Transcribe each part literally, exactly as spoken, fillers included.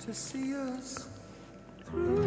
to see us through.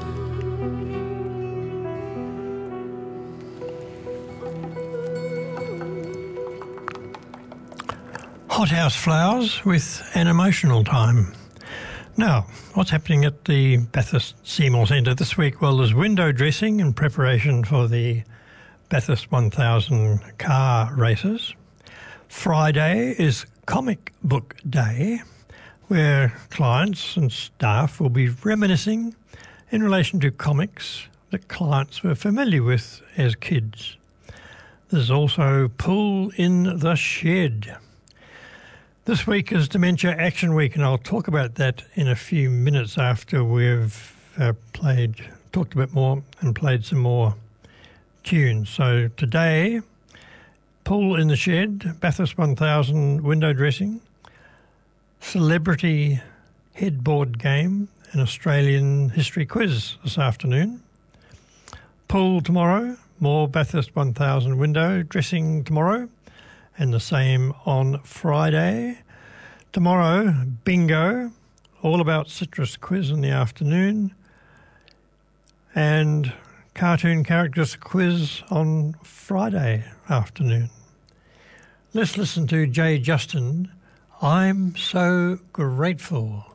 Hothouse Flowers with An Emotional Time. Now, what's happening at the Bathurst Seymour Centre this week? Well, there's window dressing in preparation for the Bathurst one thousand car races. Friday is Comic Book Day, where clients and staff will be reminiscing in relation to comics that clients were familiar with as kids. There's also Pool in the Shed. This week is Dementia Action Week, and I'll talk about that in a few minutes after we've uh, played, talked a bit more and played some more tunes. So today, Pool in the Shed, Bathurst one thousand window dressing, celebrity headboard game, an Australian history quiz this afternoon. Pool tomorrow, more Bathurst one thousand window dressing tomorrow, and the same on Friday. Tomorrow, bingo, all about citrus quiz in the afternoon, and cartoon characters quiz on Friday afternoon. Let's listen to Jay Justin, I'm So Grateful.